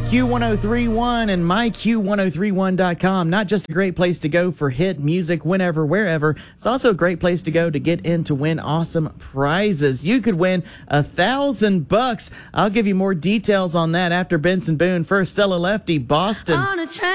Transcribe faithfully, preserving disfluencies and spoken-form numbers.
Q ten thirty-one and my Q ten thirty-one dot com. Not just a great place to go for hit music whenever, wherever. It's also a great place to go to get in to win awesome prizes. You could win a thousand bucks. I'll give you more details on that after Benson Boone. First, Stella Lefty, Boston.